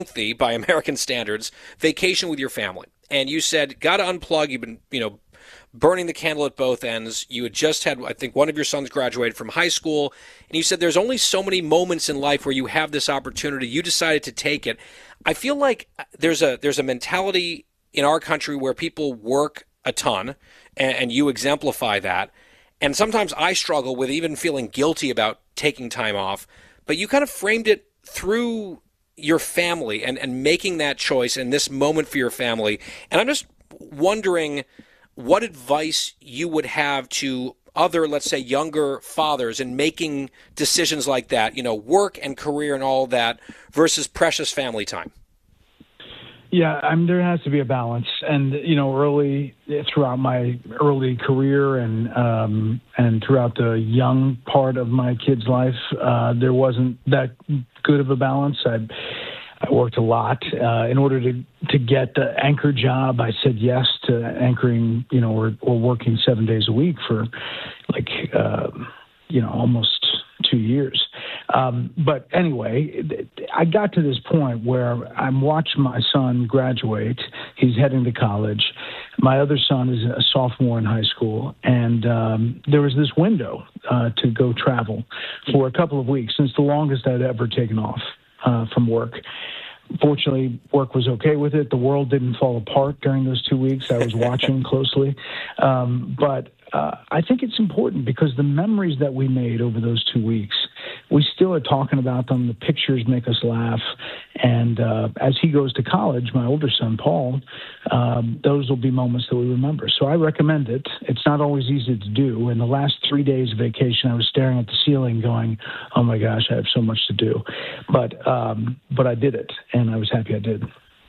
lengthy by American standards vacation with your family. And you said, got to unplug. You've been, burning the candle at both ends. You had just had, I think, one of your sons graduated from high school. And you said there's only so many moments in life where you have this opportunity. You decided to take it. I feel like there's a mentality in our country where people work a ton, and you exemplify that. And sometimes I struggle with even feeling guilty about taking time off. But you kind of framed it through your family and making that choice and this moment for your family. And I'm just wondering what advice you would have to other, let's say, younger fathers in making decisions like that, work and career and all that versus precious family time. Yeah, there has to be a balance, and early throughout my early career and throughout the young part of my kid's life, there wasn't that good of a balance. I worked a lot in order to get the anchor job. I said yes to anchoring, or working 7 days a week for almost 2 years. But anyway, I got to this point where I'm watching my son graduate. He's heading to college. My other son is a sophomore in high school. And there was this window to go travel for a couple of weeks. And it's the longest I'd ever taken off from work. Fortunately, work was okay with it. The world didn't fall apart during those 2 weeks. I was watching closely. But I think it's important because the memories that we made over those 2 weeks, we still are talking about them. The pictures make us laugh. And as he goes to college, my older son, Paul, those will be moments that we remember. So I recommend it. It's not always easy to do. In the last 3 days of vacation, I was staring at the ceiling going, oh, my gosh, I have so much to do. But I did it, and I was happy I did.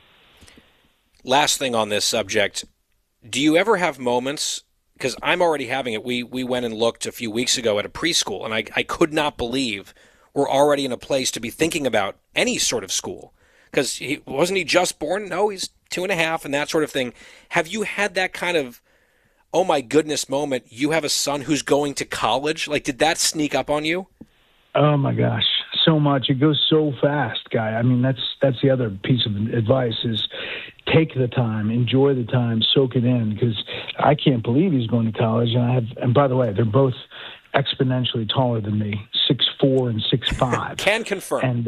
Last thing on this subject, do you ever have moments, because I'm already having it. We went and looked a few weeks ago at a preschool, and I could not believe we're already in a place to be thinking about any sort of school. Because wasn't he just born? No, he's 2.5 and that sort of thing. Have you had that kind of, oh my goodness moment, you have a son who's going to college? Like, did that sneak up on you? Oh my gosh, so much. It goes so fast, Guy. I mean, that's the other piece of advice is take the time, enjoy the time, soak it in, because I can't believe he's going to college. And by the way, they're both exponentially taller than me, 6'4" and 6'5". Can confirm.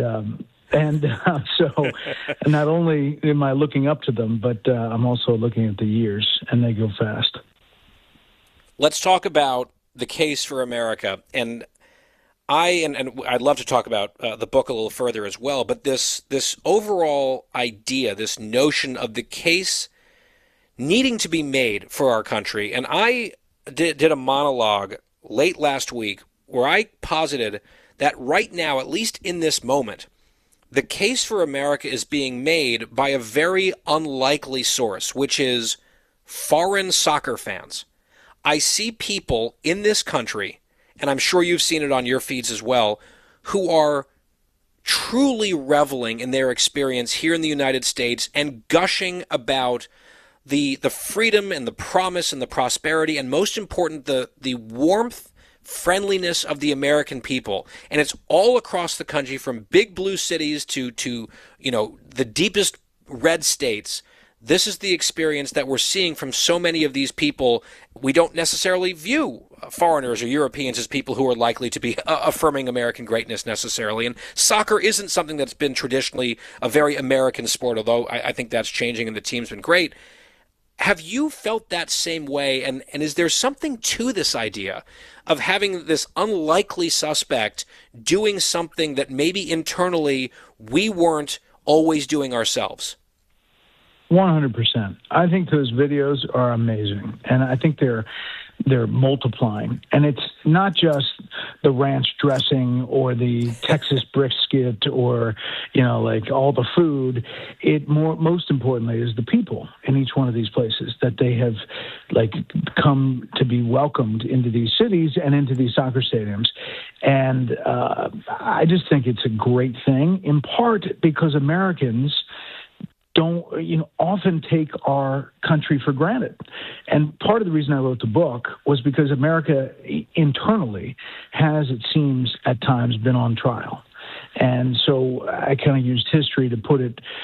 So not only am I looking up to them, but I'm also looking at the years, and they go fast. Let's talk about The Case for America. And I'd love to talk about the book a little further as well, but this overall idea, this notion of the case needing to be made for our country. And I did a monologue late last week where I posited that right now, at least in this moment, the case for America is being made by a very unlikely source, which is foreign soccer fans. I see people in this country, and I'm sure you've seen it on your feeds as well, who are truly reveling in their experience here in the United States and gushing about the freedom and the promise and the prosperity and, most important, the warmth, friendliness of the American people. And it's all across the country, from big blue cities to the deepest red states. This is the experience that we're seeing from so many of these people. We don't necessarily view foreigners or Europeans as people who are likely to be affirming American greatness necessarily. And soccer isn't something that's been traditionally a very American sport, although I think that's changing and the team's been great. Have you felt that same way? And is there something to this idea of having this unlikely suspect doing something that maybe internally we weren't always doing ourselves? 100%. I think those videos are amazing, and I think they're multiplying. And it's not just the ranch dressing or the Texas brisket or, like all the food. Most importantly is the people in each one of these places, that they have come to be welcomed into these cities and into these soccer stadiums. And I just think it's a great thing, in part because Americans don't often take our country for granted. And part of the reason I wrote the book was because America internally has, it seems, at times been on trial. And so I kind of used history to put it